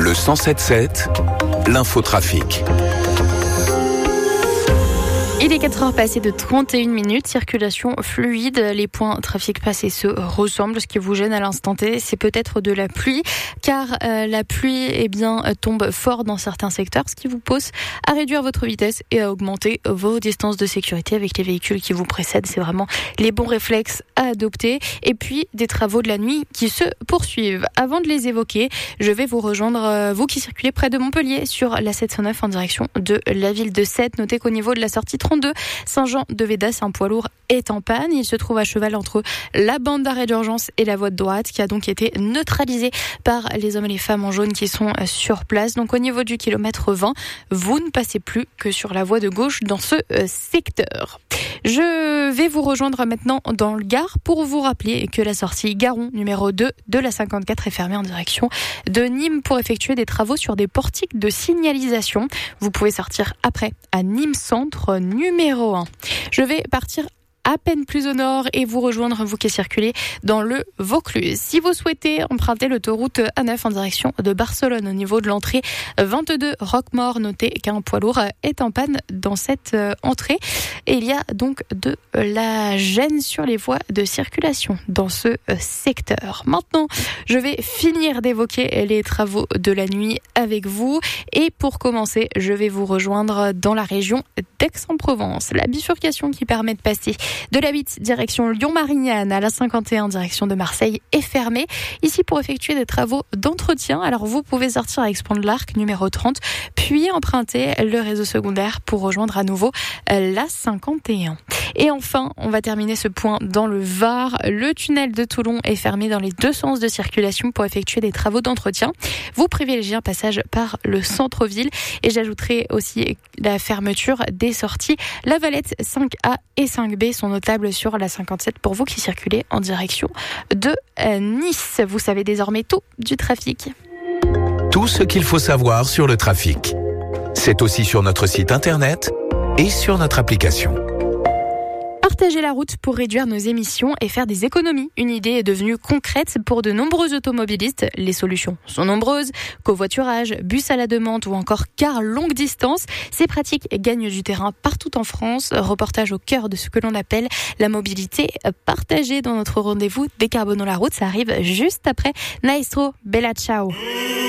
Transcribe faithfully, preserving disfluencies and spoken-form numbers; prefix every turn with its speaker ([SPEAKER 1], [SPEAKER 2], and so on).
[SPEAKER 1] Le cent sept sept, l'infotrafic.
[SPEAKER 2] Il est quatre heures passées de trente et une minutes, circulation fluide, les points trafic passés se ressemblent. Ce qui vous gêne à l'instant T, c'est peut-être de la pluie, car euh, la pluie eh bien, tombe fort dans certains secteurs, ce qui vous pousse à réduire votre vitesse et à augmenter vos distances de sécurité avec les véhicules qui vous précèdent. C'est vraiment les bons réflexes à adopter. Et puis, des travaux de la nuit qui se poursuivent. Avant de les évoquer, je vais vous rejoindre, euh, vous qui circulez près de Montpellier, sur la sept cent neuf en direction de la ville de Sète. Notez qu'au niveau de la sortie trente-deux, Saint-Jean-de-Védas, un poids lourd est en panne. Il se trouve à cheval entre la bande d'arrêt d'urgence et la voie de droite, qui a donc été neutralisée par les hommes et les femmes en jaune qui sont sur place. Donc au niveau du kilomètre vingt, vous ne passez plus que sur la voie de gauche dans ce secteur. Je vais vous rejoindre maintenant dans le Gard pour vous rappeler que la sortie Garon numéro deux de la cinquante-quatre est fermée en direction de Nîmes pour effectuer des travaux sur des portiques de signalisation. Vous pouvez sortir après à Nîmes Centre numéro un. Je vais partir à peine plus au nord et vous rejoindre, vous qui circulez dans le Vaucluse. Si vous souhaitez emprunter l'autoroute A neuf en direction de Barcelone au niveau de l'entrée vingt-deux Roquemaure, notez qu'un poids lourd est en panne dans cette entrée et il y a donc de la gêne sur les voies de circulation dans ce secteur. Maintenant, je vais finir d'évoquer les travaux de la nuit avec vous et pour commencer, je vais vous rejoindre dans la région d'Aix-en-Provence. La bifurcation qui permet de passer de la huit direction Lyon-Marignane à la cinquante et un direction de Marseille est fermée. Ici pour effectuer des travaux d'entretien. Alors vous pouvez sortir à Aix-Pont de l'Arc numéro trente, puis emprunter le réseau secondaire pour rejoindre à nouveau la cinquante et un. Et enfin, on va terminer ce point dans le Var. Le tunnel de Toulon est fermé dans les deux sens de circulation pour effectuer des travaux d'entretien. Vous privilégiez un passage par le centre-ville et j'ajouterai aussi la fermeture des sorties. La Valette cinq A et cinq B sont notables sur la cinquante-sept pour vous qui circulez en direction de Nice. Vous savez désormais tout du trafic.
[SPEAKER 1] Tout ce qu'il faut savoir sur le trafic. C'est aussi sur notre site internet et sur notre application.
[SPEAKER 2] Partager la route pour réduire nos émissions et faire des économies. Une idée est devenue concrète pour de nombreux automobilistes. Les solutions sont nombreuses. Covoiturage, bus à la demande ou encore car longue distance. Ces pratiques gagnent du terrain partout en France. Reportage au cœur de ce que l'on appelle la mobilité partagée dans notre rendez-vous Décarbonons la route. Ça arrive juste après Maestro. Bella ciao.